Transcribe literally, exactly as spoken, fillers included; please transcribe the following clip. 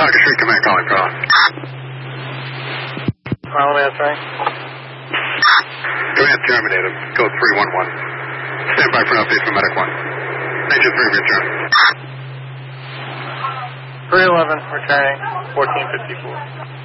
Parker Street Command calling, Carl. Column answering. Command terminated. Code three one one. Stand by for an update from Medic one. Engine three return. three eleven returning, fourteen fifty-four.